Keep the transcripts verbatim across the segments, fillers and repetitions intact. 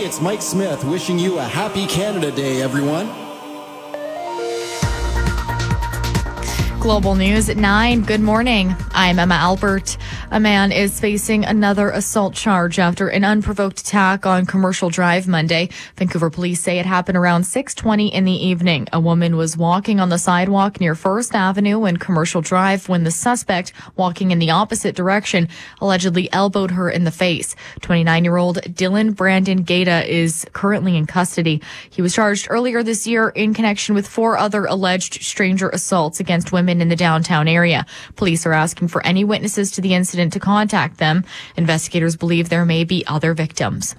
it's Mike Smith wishing you a happy Canada Day, everyone. Global News at nine. Good morning. I'm Emma Albert. A man is facing another assault charge after an unprovoked attack on Commercial Drive Monday. Vancouver police say it happened around six twenty in the evening. A woman was walking on the sidewalk near First Avenue and Commercial Drive when the suspect, walking in the opposite direction, allegedly elbowed her in the face. twenty-nine-year-old Dylan Brandon Gaeta is currently in custody. He was charged earlier this year in connection with four other alleged stranger assaults against women in the downtown area. Police are asking for any witnesses to the incident to contact them. Investigators believe there may be other victims.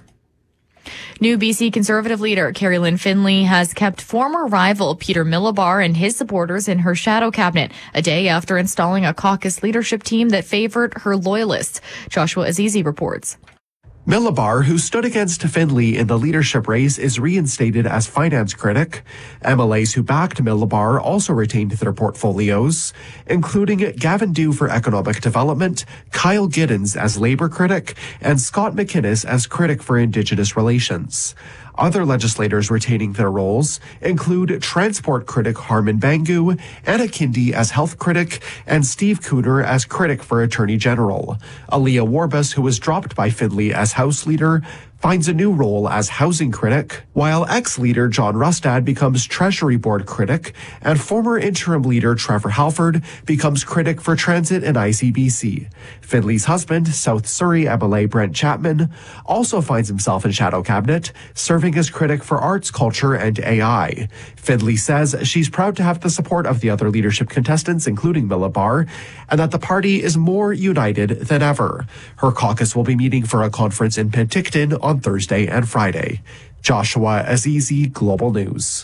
New B C Conservative leader Carrie Lynn Finlay has kept former rival Peter Milobar and his supporters in her shadow cabinet a day after installing a caucus leadership team that favored her loyalists. Joshua Azizi reports. Milobar, who stood against Finlay in the leadership race, is reinstated as finance critic. M L As who backed Milobar also retained their portfolios, including Gavin Dew for economic development, Kyle Giddens as labor critic, and Scott McInnes as critic for Indigenous relations. Other legislators retaining their roles include transport critic Harman Bangu, Anna Kindi as health critic, and Steve Cooner as critic for Attorney General. Aaliyah Warbus, who was dropped by Finlay as House Leader, finds a new role as housing critic, while ex-leader John Rustad becomes Treasury Board critic, and former interim leader Trevor Halford becomes critic for transit and I C B C. Finlay's husband, South Surrey M L A Brent Chapman, also finds himself in shadow cabinet, serving as critic for arts, culture, and A I. Finlay says she's proud to have the support of the other leadership contestants, including Milobar, and that the party is more united than ever. Her caucus will be meeting for a conference in Penticton on on Thursday and Friday. Joshua Azizi, Global News.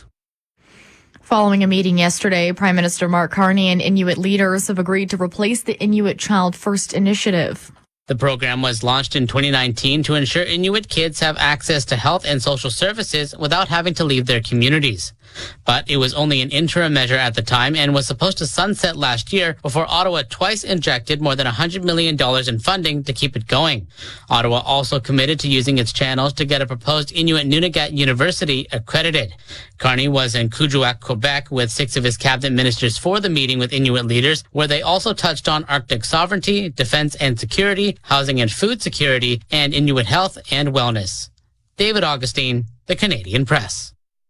Following a meeting yesterday, Prime Minister Mark Carney and Inuit leaders have agreed to replace the Inuit Child First Initiative. The program was launched in twenty nineteen to ensure Inuit kids have access to health and social services without having to leave their communities. But it was only an interim measure at the time and was supposed to sunset last year before Ottawa twice injected more than one hundred million dollars in funding to keep it going. Ottawa also committed to using its channels to get a proposed Inuit Nunagat University accredited. Carney was in Kuujjuaq, Quebec, with six of his cabinet ministers for the meeting with Inuit leaders, where they also touched on Arctic sovereignty, defense and security, housing and food security, and Inuit health and wellness. David Augustine, The Canadian Press.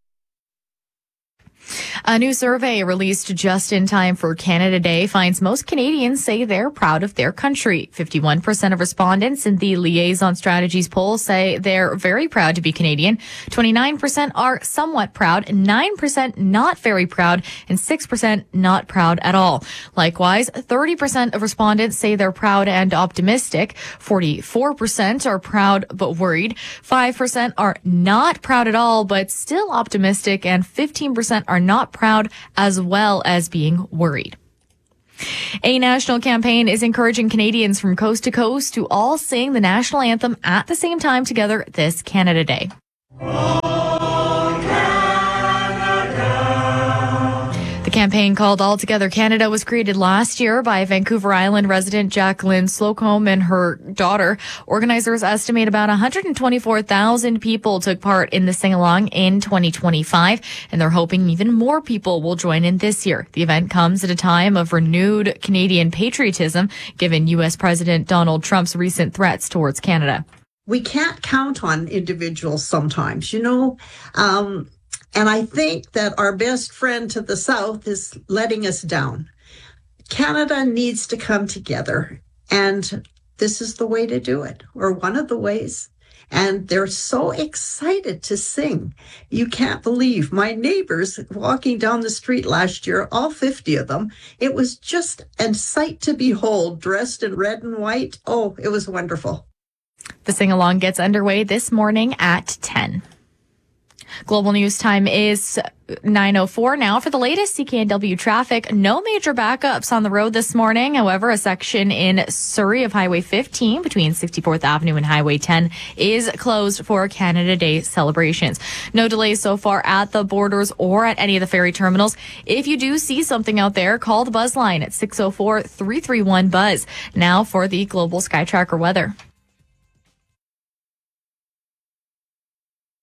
A new survey released just in time for Canada Day finds most Canadians say they're proud of their country. fifty-one percent of respondents in the Liaison Strategies poll say they're very proud to be Canadian. twenty-nine percent are somewhat proud, nine percent not very proud, and six percent not proud at all. Likewise, thirty percent of respondents say they're proud and optimistic. forty-four percent are proud but worried. five percent are not proud at all but still optimistic, and fifteen percent are not proud as well as being worried. A national campaign is encouraging Canadians from coast to coast to all sing the national anthem at the same time together this Canada Day. The campaign called All Together Canada was created last year by Vancouver Island resident Jacqueline Slocombe and her daughter. Organizers estimate about one hundred twenty-four thousand people took part in the sing-along in twenty twenty-five, and they're hoping even more people will join in this year. The event comes at a time of renewed Canadian patriotism, given U S President Donald Trump's recent threats towards Canada. We can't count on individuals sometimes, you know. Um, And I think that our best friend to the south is letting us down. Canada needs to come together, and this is the way to do it, or one of the ways. And they're so excited to sing. You can't believe my neighbors walking down the street last year, all fifty of them. It was just a sight to behold, dressed in red and white. Oh, it was wonderful. The sing-along gets underway this morning at ten. Global News time is nine oh four now. For the latest C K N W traffic, no major backups on the road this morning. However, a section in Surrey of Highway fifteen between sixty-fourth Avenue and Highway ten is closed for Canada Day celebrations. No delays so far at the borders or at any of the ferry terminals. If you do see something out there, call the Buzz line at six oh four, three three one, BUZZ. Now for the Global Sky Tracker weather.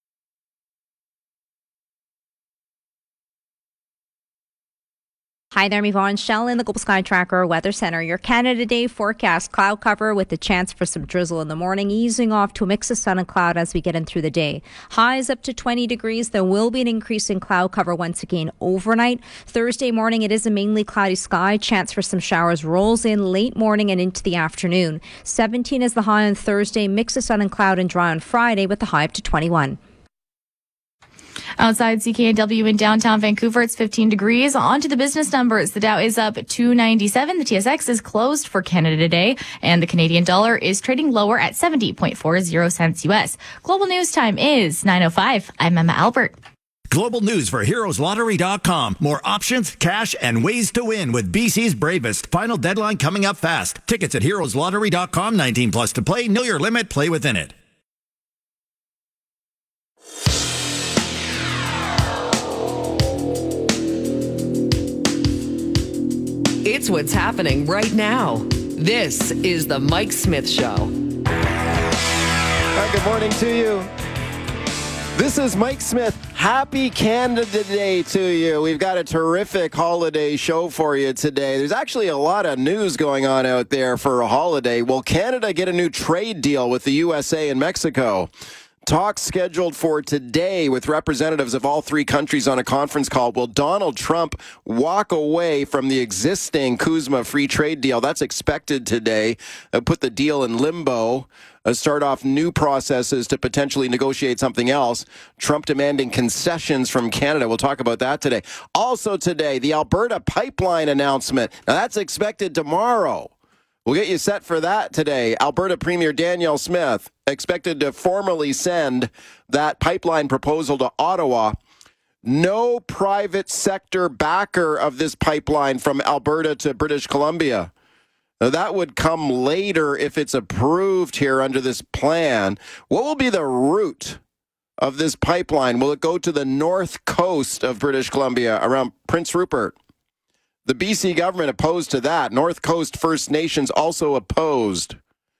Hi there, I'm Yvonne Shell in the Global Sky Tracker Weather Center. Your Canada Day forecast: cloud cover with the chance for some drizzle in the morning, easing off to a mix of sun and cloud as we get in through the day. Highs up to twenty degrees. There will be an increase in cloud cover once again overnight. Thursday morning, it is a mainly cloudy sky. Chance for some showers rolls in late morning and into the afternoon. seventeen is the high on Thursday, mix of sun and cloud and dry on Friday with the high up to twenty-one. Outside C K N W in downtown Vancouver, it's fifteen degrees. On to the business numbers. The Dow is up two ninety-seven. The T S X is closed for Canada today, and the Canadian dollar is trading lower at seventy point four zero cents U S. Global news time is nine oh five. I'm Emma Albert. Global news for heroes lottery dot com. More options, cash, and ways to win with B C's bravest. Final deadline coming up fast. Tickets at heroes lottery dot com. nineteen plus to play. Know your limit. Play within it. It's what's happening right now. This is the Mike Smith Show. Hi, good morning to you. This is Mike Smith. Happy Canada Day to you. We've got a terrific holiday show for you today. There's actually a lot of news going on out there for a holiday. Will Canada get a new trade deal with the U S A and Mexico? Talks scheduled for today with representatives of all three countries on a conference call. Will Donald Trump walk away from the existing CUSMA free trade deal? That's expected today. Uh, put the deal in limbo. Uh, start off new processes to potentially negotiate something else. Trump demanding concessions from Canada. We'll talk about that today. Also today, the Alberta pipeline announcement. Now that's expected tomorrow. We'll get you set for that today. Alberta Premier Danielle Smith expected to formally send that pipeline proposal to Ottawa. No private sector backer of this pipeline from Alberta to British Columbia. Now, that would come later if it's approved here under this plan. What will be the route of this pipeline? Will it go to the north coast of British Columbia around Prince Rupert? The B C government opposed to that. North Coast First Nations also opposed.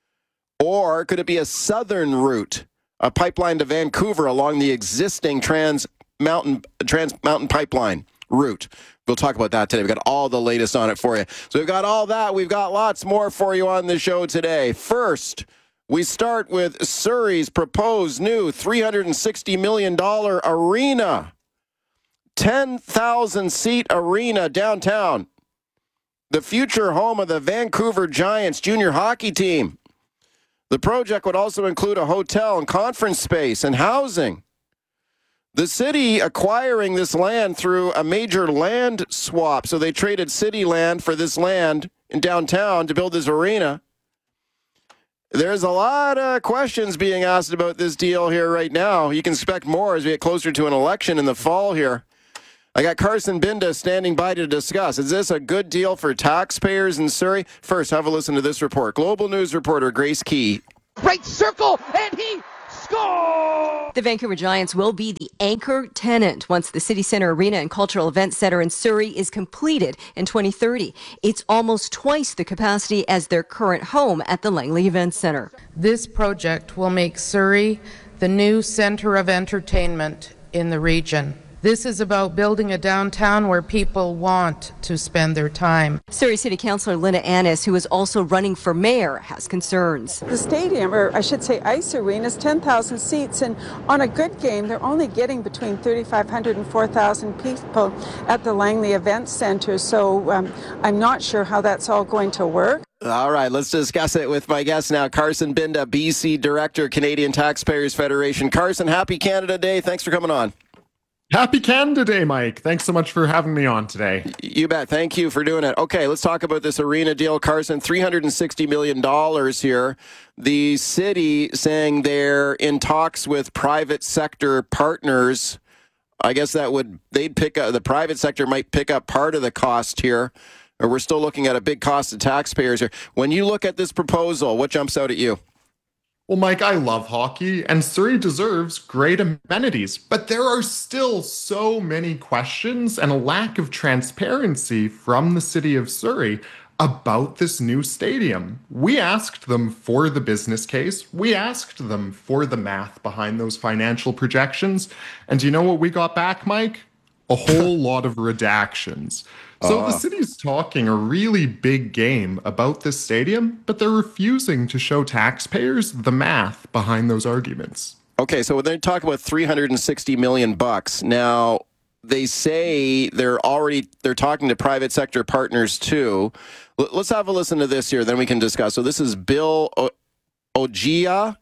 Or could it be a southern route, a pipeline to Vancouver along the existing Trans Mountain Trans Mountain Pipeline route? We'll talk about that today. We've got all the latest on it for you. So we've got all that. We've got lots more for you on the show today. First, we start with Surrey's proposed new three hundred sixty million dollars arena. ten thousand seat arena downtown. The future home of the Vancouver Giants junior hockey team. The project would also include a hotel and conference space and housing. The city acquiring this land through a major land swap. So they traded city land for this land in downtown to build this arena. There's a lot of questions being asked about this deal here right now. You can expect more as we get closer to an election in the fall here. I got Carson Binda standing by to discuss. Is this a good deal for taxpayers in Surrey? First, have a listen to this report. Global News reporter Grace Key. Right circle, and he scores! The Vancouver Giants will be the anchor tenant once the City Centre Arena and Cultural Events Centre in Surrey is completed in twenty thirty. It's almost twice the capacity as their current home at the Langley Events Centre. This project will make Surrey the new centre of entertainment in the region. This is about building a downtown where people want to spend their time. Surrey City Councillor Linda Annis, who is also running for mayor, has concerns. The stadium, or I should say ice arena, is ten thousand seats, and on a good game, they're only getting between thirty-five hundred and four thousand people at the Langley Events Centre, so um, I'm not sure how that's all going to work. All right, let's discuss it with my guest now, Carson Binda, B C Director, Canadian Taxpayers Federation. Carson, happy Canada Day. Thanks for coming on. Happy Canada Day, Mike. Thanks so much for having me on today. You bet. Thank you for doing it. Okay, let's talk about this arena deal, Carson. three hundred sixty million dollars here. The city saying they're in talks with private sector partners. I guess that would, they'd pick up, the private sector might pick up part of the cost here. Or we're still looking at a big cost to taxpayers here. When you look at this proposal, what jumps out at you? Well, Mike, I love hockey, and Surrey deserves great amenities, but there are still so many questions and a lack of transparency from the city of Surrey about this new stadium. We asked them for the business case. We asked them for the math behind those financial projections. And do you know what we got back, Mike? A whole lot of redactions. So Uh. the city's talking a really big game about this stadium, but they're refusing to show taxpayers the math behind those arguments. Okay, so they're talking about three hundred sixty million bucks. Now, they say they're already they're talking to private sector partners too. L- let's have a listen to this here, then we can discuss. So this is Bill o- Ogia.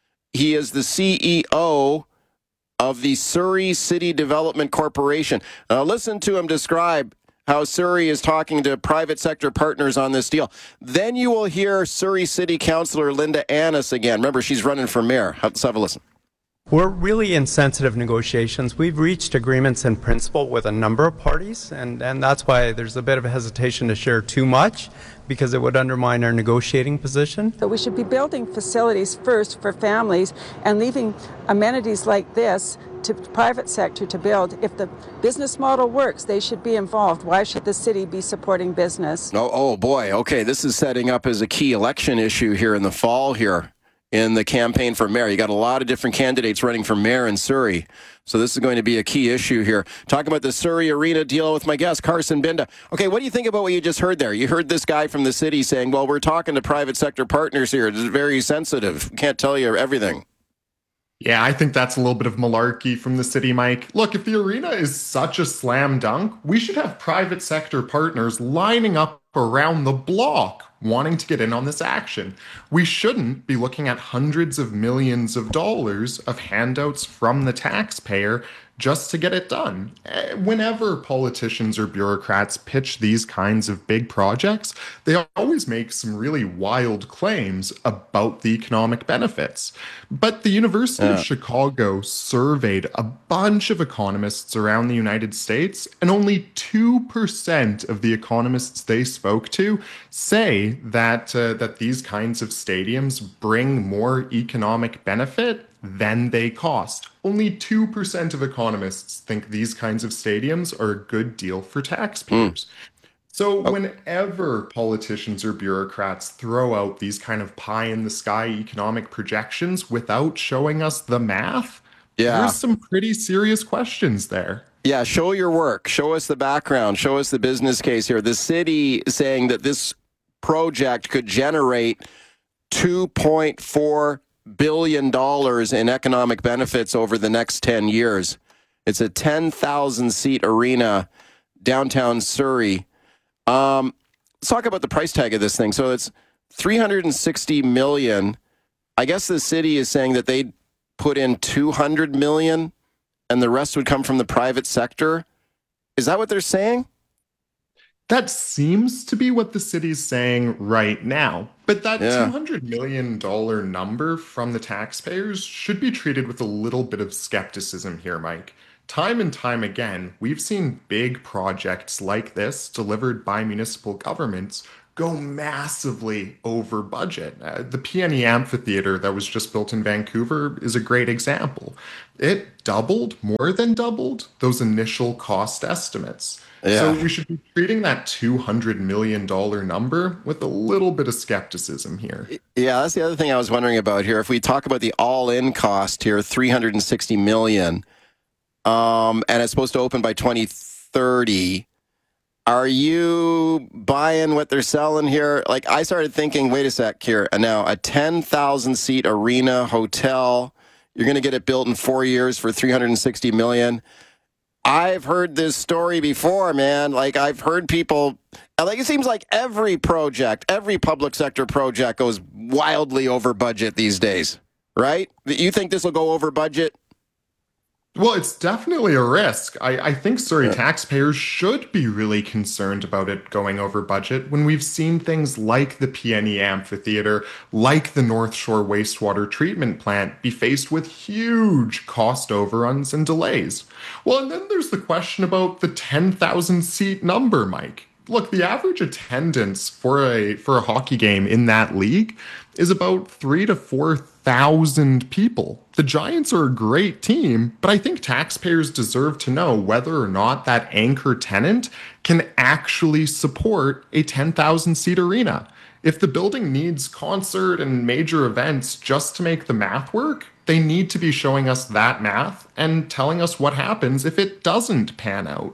He is the C E O of the Surrey City Development Corporation. Now, listen to him describe how Surrey is talking to private sector partners on this deal. Then you will hear Surrey City Councillor Linda Annis again. Remember, she's running for mayor. Let's have a listen. We're really in sensitive negotiations. We've reached agreements in principle with a number of parties, and, and that's why there's a bit of a hesitation to share too much, because it would undermine our negotiating position. So we should be building facilities first for families and leaving amenities like this to the private sector to build. If the business model works, they should be involved. Why should the city be supporting business? Oh, oh boy. Okay, this is setting up as a key election issue here in the fall here in the campaign for mayor. You got a lot of different candidates running for mayor in Surrey. So this is going to be a key issue here. Talking about the Surrey Arena deal with my guest, Carson Binda. Okay, what do you think about what you just heard there? You heard this guy from the city saying, well, we're talking to private sector partners here. It's very sensitive. Can't tell you everything. Yeah, I think that's a little bit of malarkey from the city, Mike. Look, if the arena is such a slam dunk, we should have private sector partners lining up around the block wanting to get in on this action. We shouldn't be looking at hundreds of millions of dollars of handouts from the taxpayer just to get it done. Whenever politicians or bureaucrats pitch these kinds of big projects, they always make some really wild claims about the economic benefits. But the University Yeah. of Chicago surveyed a bunch of economists around the United States, and only two percent of the economists they spoke to say that uh, that these kinds of stadiums bring more economic benefit than they cost. Only two percent of economists think these kinds of stadiums are a good deal for taxpayers. Mm. So whenever politicians or bureaucrats throw out these kind of pie-in-the-sky economic projections without showing us the math, yeah. there's some pretty serious questions there. Yeah, show your work. Show us the background. Show us the business case here. The city saying that this project could generate two point four billion dollars in economic benefits over the next ten years. It's a ten thousand seat arena, downtown Surrey. Um, let's talk about the price tag of this thing. So it's three hundred sixty million dollars. I guess the city is saying that they'd put in two hundred million dollars and the rest would come from the private sector. Is that what they're saying? That seems to be what the city's saying right now. But that yeah. two hundred million dollars number from the taxpayers should be treated with a little bit of skepticism here, Mike. Time and time again, we've seen big projects like this delivered by municipal governments go massively over budget. Uh, the Peony Amphitheater that was just built in Vancouver is a great example. It doubled, more than doubled, those initial cost estimates. Yeah. So we should be treating that two hundred million dollars number with a little bit of skepticism here. Yeah, that's the other thing I was wondering about here. If we talk about the all-in cost here, three hundred sixty million dollars, um, and it's supposed to open by twenty thirty, are you buying what they're selling here? Like, I started thinking, wait a sec here, and now a ten thousand seat arena hotel, you're going to get it built in four years for three hundred sixty million dollars. I've heard this story before, man. Like, I've heard people, like, it seems like every project, every public sector project goes wildly over budget these days, right? You think this will go over budget? Well, it's definitely a risk. I, I think Surrey Yeah. taxpayers should be really concerned about it going over budget when we've seen things like the Peony Amphitheater, like the North Shore wastewater treatment plant be faced with huge cost overruns and delays. Well, and then there's the question about the ten thousand seat number, Mike. Look, the average attendance for a for a hockey game in that league is about three to four thousand people. The Giants are a great team, but I think taxpayers deserve to know whether or not that anchor tenant can actually support a ten thousand seat arena. If the building needs concert and major events just to make the math work, they need to be showing us that math and telling us what happens if it doesn't pan out.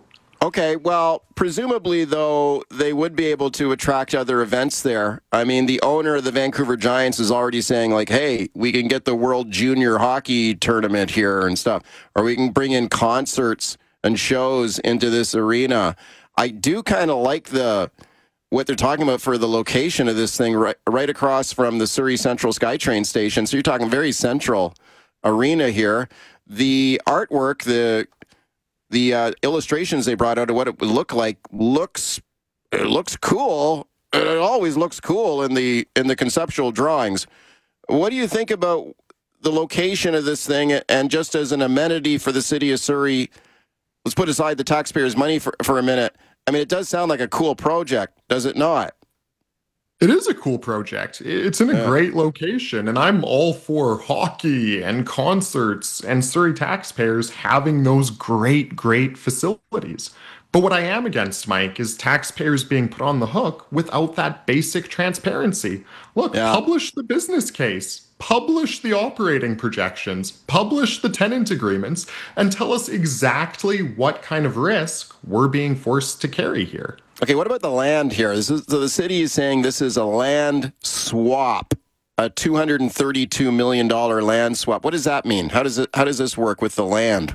Okay, well, presumably, though, they would be able to attract other events there. I mean, the owner of the Vancouver Giants is already saying, like, hey, we can get the World Junior Hockey Tournament here and stuff, or we can bring in concerts and shows into this arena. I do kind of like the what they're talking about for the location of this thing, right, right across from the Surrey Central SkyTrain station. So you're talking very central arena here. The artwork, the The uh, illustrations they brought out of what it would look like looks it looks cool. It always looks cool in the in the conceptual drawings. What do you think about the location of this thing, and just as an amenity for the city of Surrey? Let's put aside the taxpayers' money for, for a minute. I mean, it does sound like a cool project, does it not? It is a cool project. It's in a yeah. great location, and I'm all for hockey and concerts and Surrey taxpayers having those great, great facilities. But what I am against, Mike, is taxpayers being put on the hook without that basic transparency. Look, yeah. publish the business case, publish the operating projections, publish the tenant agreements, and tell us exactly what kind of risk we're being forced to carry here. Okay, what about the land here? This is, so the city is saying this is a land swap, a two hundred thirty-two million dollars land swap. What does that mean? How does it? How does this work with the land?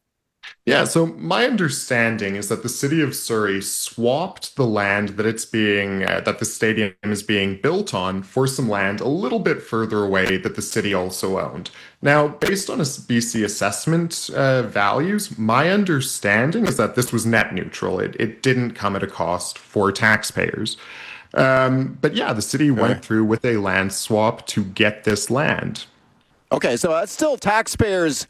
Yeah, so my understanding is that the city of Surrey swapped the land that it's being uh, that the stadium is being built on for some land a little bit further away that the city also owned. Now, based on a B C assessment uh, values, my understanding is that this was net neutral. It it didn't come at a cost for taxpayers. Um, but yeah, the city went right. through with a land swap to get this land. Okay, so that's still taxpayers'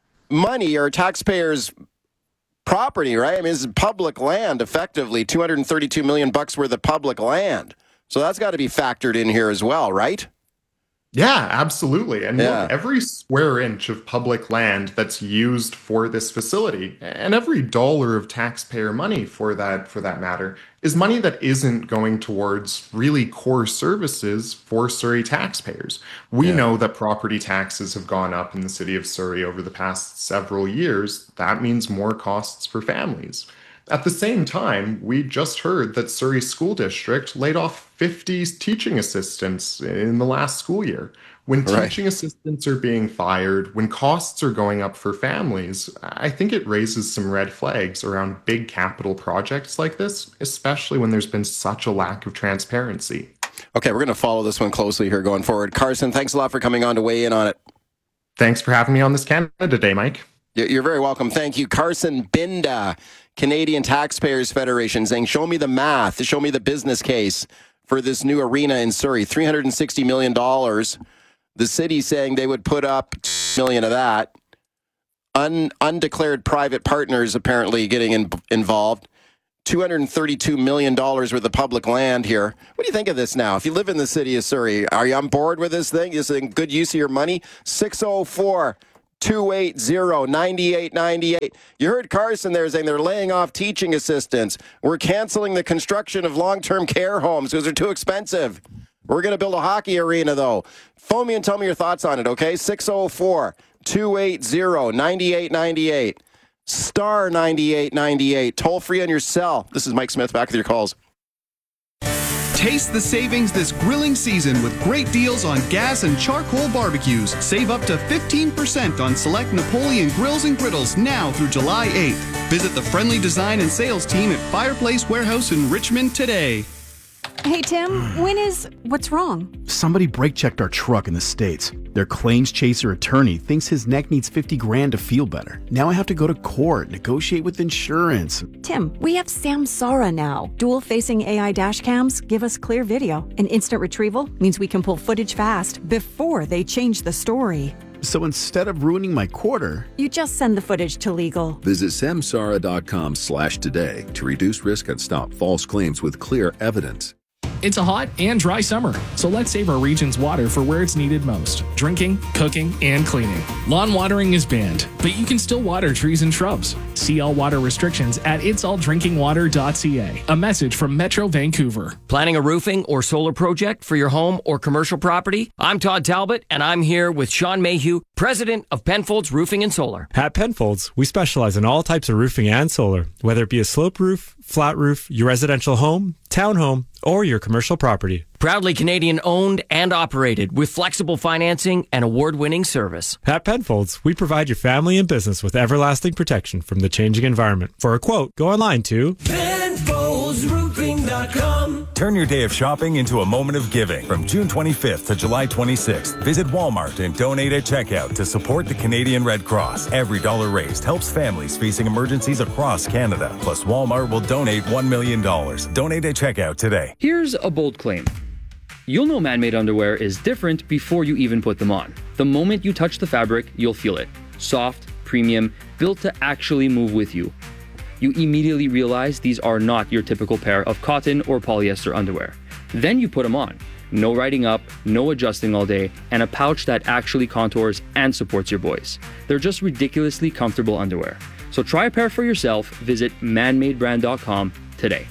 money or taxpayers' property, right? I mean, this is public land, effectively, two hundred thirty-two million bucks worth of public land. So that's got to be factored in here as well, right? Yeah, absolutely. And yeah. look, every square inch of public land that's used for this facility, and every dollar of taxpayer money for that, for that matter, is money that isn't going towards really core services for Surrey taxpayers. We yeah. know that property taxes have gone up in the city of Surrey over the past several years. That means more costs for families. At the same time, we just heard that Surrey School District laid off fifty teaching assistants in the last school year. When right. teaching assistants are being fired, when costs are going up for families, I think it raises some red flags around big capital projects like this, especially when there's been such a lack of transparency. Okay, we're going to follow this one closely here going forward. Carson, thanks a lot for coming on to weigh in on it. Thanks for having me on this Canada Day, Mike. You're very welcome. Thank you. Carson Binda, Canadian Taxpayers Federation, saying, show me the math, show me the business case for this new arena in Surrey, three hundred sixty million dollars. The city saying they would put up two million dollars of that. Un, undeclared private partners apparently getting in, involved. two hundred thirty-two million dollars worth of public land here. What do you think of this now? If you live in the city of Surrey, are you on board with this thing? Is it good use of your money? six oh four, two eight zero, nine eight nine eight. You heard Carson there saying they're laying off teaching assistants. We're canceling the construction of long-term care homes because they're too expensive. We're going to build a hockey arena, though. Phone me and tell me your thoughts on it, okay? six oh four, two eight zero, nine eight nine eight. Star ninety-eight ninety-eight. Toll free on your cell. This is Mike Smith, back with your calls. Taste the savings this grilling season with great deals on gas and charcoal barbecues. Save up to fifteen percent on select Napoleon grills and griddles now through July eighth. Visit the friendly design and sales team at Fireplace Warehouse in Richmond today. Hey, Tim, when is... what's wrong? Somebody brake-checked our truck in the States. Their claims chaser attorney thinks his neck needs fifty grand to feel better. Now I have to go to court, negotiate with insurance. Tim, we have Samsara now. Dual-facing A I dash cams give us clear video. And instant retrieval means we can pull footage fast before they change the story. So instead of ruining my quarter... you just send the footage to legal. Visit samsara.com slash today to reduce risk and stop false claims with clear evidence. It's a hot and dry summer, so let's save our region's water for where it's needed most. Drinking, cooking, and cleaning. Lawn watering is banned, but you can still water trees and shrubs. See all water restrictions at its all drinking water dot c a. A message from Metro Vancouver. Planning a roofing or solar project for your home or commercial property? I'm Todd Talbot, and I'm here with Sean Mayhew, president of Penfolds Roofing and Solar. At Penfolds, we specialize in all types of roofing and solar, whether it be a slope roof, flat roof, your residential home, townhome, or your commercial property. Proudly Canadian owned and operated with flexible financing and award-winning service. At Penfolds, we provide your family and business with everlasting protection from the changing environment. For a quote, go online to Penfolds Roofing dot com. Turn your day of shopping into a moment of giving. From June twenty-fifth to July twenty-sixth, visit Walmart and donate at checkout to support the Canadian Red Cross. Every dollar raised helps families facing emergencies across Canada. Plus, Walmart will donate one million dollars. Donate at checkout today. Here's a bold claim. You'll know man-made underwear is different before you even put them on. The moment you touch the fabric, you'll feel it. Soft, premium, built to actually move with you. You immediately realize these are not your typical pair of cotton or polyester underwear. Then you put them on. No riding up, no adjusting all day, and a pouch that actually contours and supports your voice. They're just ridiculously comfortable underwear. So try a pair for yourself. Visit man made brand dot com today.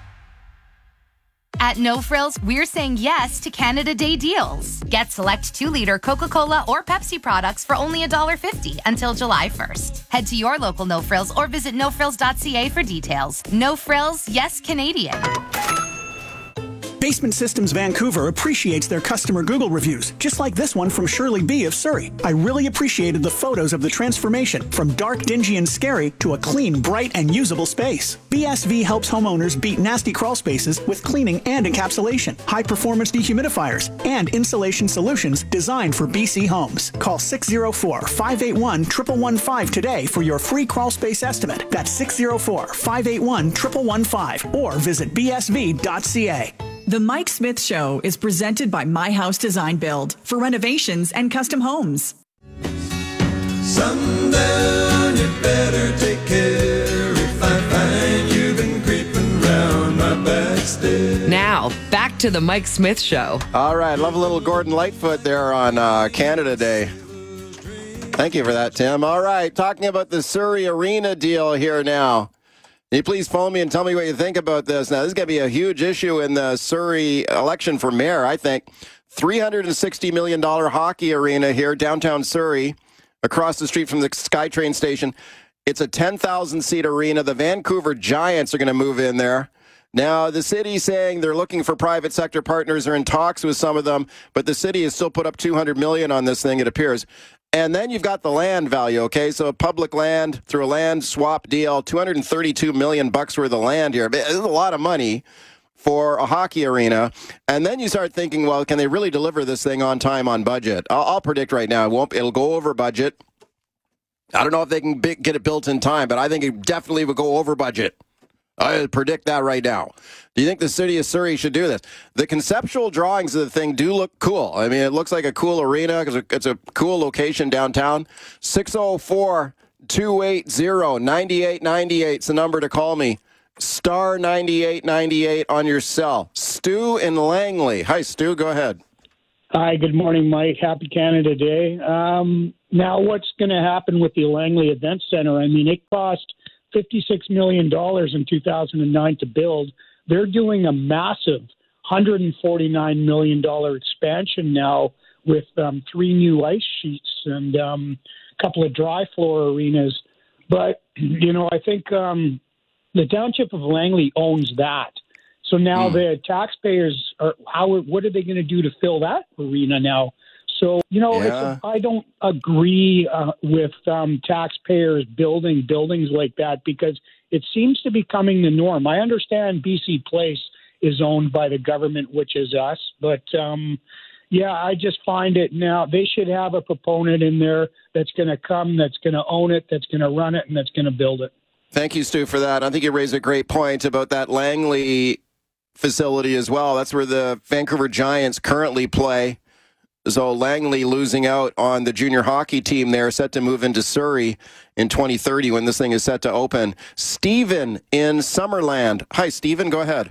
At No Frills, we're saying yes to Canada Day deals. Get select two-liter Coca-Cola or Pepsi products for only one dollar fifty until July first. Head to your local No Frills or visit no frills dot c a for details. No Frills, yes Canadian. Basement Systems Vancouver appreciates their customer Google reviews, just like this one from Shirley B. of Surrey. I really appreciated the photos of the transformation from dark, dingy, and scary to a clean, bright, and usable space. B S V helps homeowners beat nasty crawl spaces with cleaning and encapsulation, high-performance dehumidifiers, and insulation solutions designed for B C homes. Call six oh four, five eight one, one one one five today for your free crawl space estimate. That's six oh four, five eight one, one one one five or visit b s v dot c a. The Mike Smith Show is presented by My House Design Build for renovations and custom homes. Sundown, you better take care if I find you've been creeping round my back stairs. Now, back to the Mike Smith Show. All right, love a little Gordon Lightfoot there on uh, Canada Day. Thank you for that, Tim. All right, talking about the Surrey Arena deal here now. Can you please phone me and tell me what you think about this? Now, this is going to be a huge issue in the Surrey election for mayor, I think. three hundred sixty million dollars hockey arena here, downtown Surrey, across the street from the SkyTrain station. It's a ten thousand seat arena. The Vancouver Giants are going to move in there. Now, the city's saying they're looking for private sector partners. They're in talks with some of them, but the city has still put up two hundred million dollars on this thing, it appears. And then you've got the land value, okay? So public land through a land swap deal, two hundred thirty-two million bucks worth of land here. It's a lot of money for a hockey arena. And then you start thinking, well, can they really deliver this thing on time, on budget? I'll, I'll predict right now, it won't. It'll go over budget. I don't know if they can bi- get it built in time, but I think it definitely would go over budget. I predict that right now. Do you think the city of Surrey should do this? The conceptual drawings of the thing do look cool. I mean, it looks like a cool arena because it's a cool location downtown. six oh four, two eight zero, nine eight nine eight is the number to call me. Star ninety-eight ninety-eight on your cell. Stu in Langley. Hi, Stu. Go ahead. Hi, good morning, Mike. Happy Canada Day. Um, now, what's going to happen with the Langley Event Center? I mean, it cost fifty-six million dollars in two thousand nine to build. They're doing a massive one hundred forty-nine million dollars expansion now with um, three new ice sheets and um, a couple of dry floor arenas. But, you know, I think um, the township of Langley owns that. So now mm. the taxpayers, are how? What are they going to do to fill that arena now? So, you know, yeah. it's a, I don't agree uh, with um, taxpayers building buildings like that because it seems to be becoming the norm. I understand B C Place is owned by the government, which is us. But, um, yeah, I just find it now they should have a proponent in there that's going to come, that's going to own it, that's going to run it, and that's going to build it. Thank you, Stu, for that. I think you raised a great point about that Langley facility as well. That's where the Vancouver Giants currently play. So Langley losing out on the junior hockey team there, set to move into Surrey in twenty thirty when this thing is set to open. Stephen in Summerland. Hi, Stephen. Go ahead.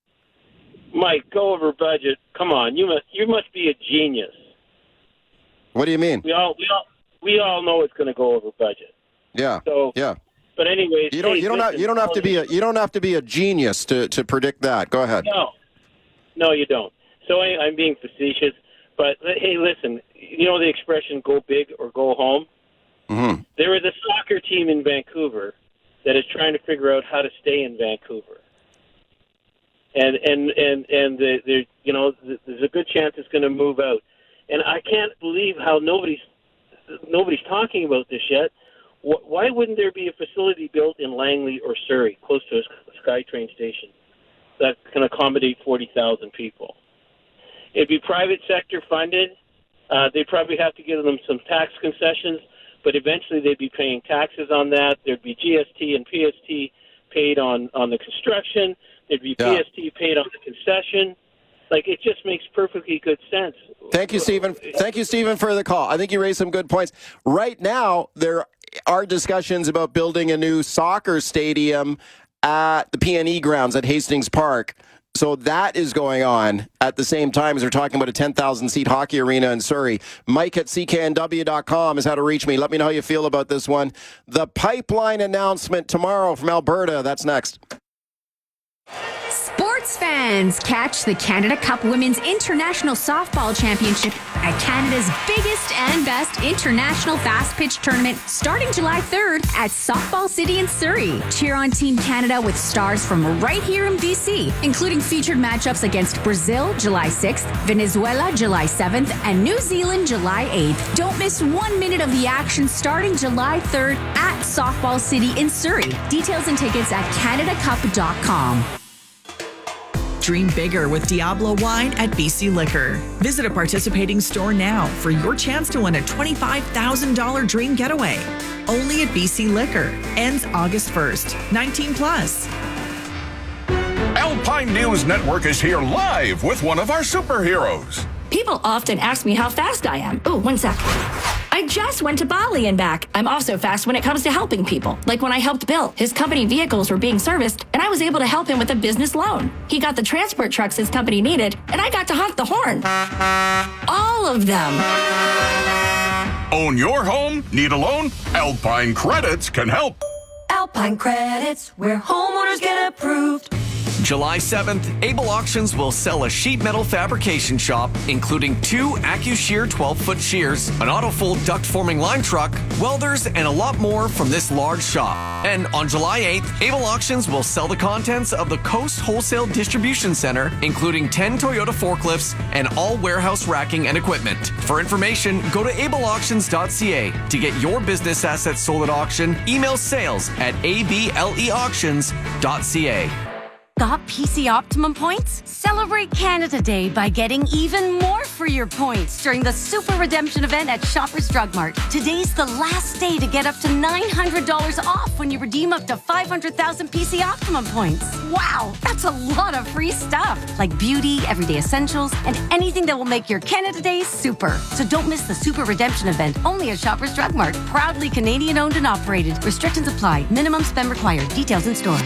Mike, go over budget. Come on, you must you must be a genius. What do you mean? We all we all we all know it's going to go over budget. Yeah. So yeah. But anyways, you don't hey, you don't listen, have you don't have to be a you don't have to be a genius to, to predict that. Go ahead. No, no, you don't. So I, I'm being facetious, but hey, listen. You know the expression "go big or go home." Mm-hmm. There is a soccer team in Vancouver that is trying to figure out how to stay in Vancouver, and and and and the, the, you know there's a good chance it's going to move out, and I can't believe how nobody's nobody's talking about this yet. Why wouldn't there be a facility built in Langley or Surrey, close to a SkyTrain station, that can accommodate forty thousand people? It'd be private sector funded. Uh, they'd probably have to give them some tax concessions, but eventually they'd be paying taxes on that. There'd be G S T and P S T paid on, on the construction. There'd be Yeah. P S T paid on the concession. Like, it just makes perfectly good sense. Thank you, Stephen. Thank you, Stephen, for the call. I think you raised some good points. Right now, there are discussions about building a new soccer stadium at the P N E grounds at Hastings Park. So that is going on at the same time as we're talking about a ten thousand seat hockey arena in Surrey. Mike at C K N W dot com is how to reach me. Let me know how you feel about this one. The pipeline announcement tomorrow from Alberta. That's next. Sports fans, catch the Canada Cup Women's International Softball Championship at Canada's biggest and best international fast pitch tournament starting July third at Softball City in Surrey. Cheer on Team Canada with stars from right here in B C, including featured matchups against Brazil July sixth, Venezuela July seventh, and New Zealand July eighth. Don't miss one minute of the action starting July third at Softball City in Surrey. Details and tickets at canada cup dot com. Dream bigger with Diablo Wine at B C Liquor. Visit a participating store now for your chance to win a twenty-five thousand dollars dream getaway. Only at B C Liquor. Ends August first. nineteen plus. Alpine News Network is here live with one of our superheroes. People often ask me how fast I am. Ooh, one sec. I just went to Bali and back. I'm also fast when it comes to helping people. Like when I helped Bill. His company vehicles were being serviced, and I was able to help him with a business loan. He got the transport trucks his company needed, and I got to honk the horn. All of them. Own your home? Need a loan? Alpine Credits can help. Alpine Credits, where homeowners get approved. July seventh, Able Auctions will sell a sheet metal fabrication shop, including two AccuShear twelve-foot shears, an AutoFold duct-forming line truck, welders, and a lot more from this large shop. And on July eighth, Able Auctions will sell the contents of the Coast Wholesale Distribution Center, including ten Toyota forklifts and all warehouse racking and equipment. For information, go to able auctions dot c a. To get your business assets sold at auction, email sales at a b l e auctions dot c a. Got P C Optimum points? Celebrate Canada Day by getting even more for your points during the Super Redemption event at Shoppers Drug Mart. Today's the last day to get up to nine hundred dollars off when you redeem up to five hundred thousand P C Optimum points. Wow, that's a lot of free stuff, like beauty, everyday essentials, and anything that will make your Canada Day super. So don't miss the Super Redemption event only at Shoppers Drug Mart. Proudly Canadian owned and operated. Restrictions apply. Minimum spend required. Details in store.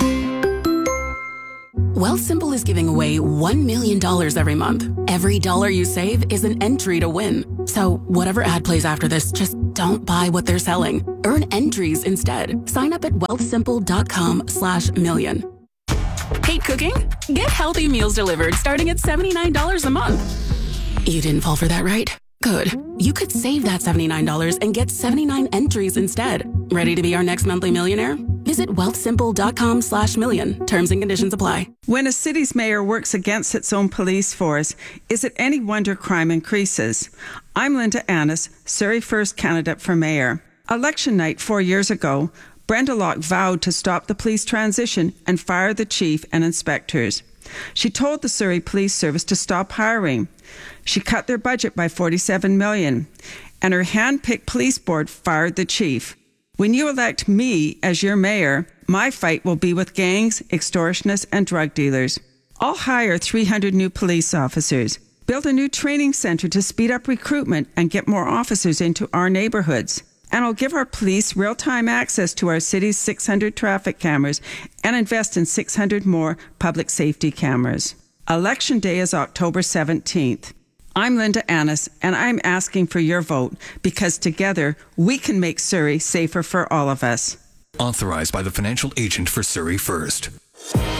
Wealthsimple is giving away one million dollars every month. Every dollar you save is an entry to win. So whatever ad plays after this, just don't buy what they're selling. Earn entries instead. Sign up at wealthsimple dot com slash million. Hate cooking? Get healthy meals delivered starting at seventy-nine dollars a month. You didn't fall for that, right? Good. You could save that seventy-nine dollars and get seventy-nine entries instead. Ready to be our next monthly millionaire? Visit wealthsimple dot com slash million. Terms and conditions apply. When a city's mayor works against its own police force, is it any wonder crime increases? I'm Linda Annis, Surrey First candidate for mayor. Election night four years ago, Brenda Locke vowed to stop the police transition and fire the chief and inspectors. She told the Surrey Police Service to stop hiring. She cut their budget by forty-seven million dollars, and her hand-picked police board fired the chief. When you elect me as your mayor, my fight will be with gangs, extortionists, and drug dealers. I'll hire three hundred new police officers, build a new training center to speed up recruitment and get more officers into our neighborhoods. And I'll give our police real-time access to our city's six hundred traffic cameras and invest in six hundred more public safety cameras. Election day is October seventeenth. I'm Linda Annis, and I'm asking for your vote because together we can make Surrey safer for all of us. Authorized by the financial agent for Surrey First.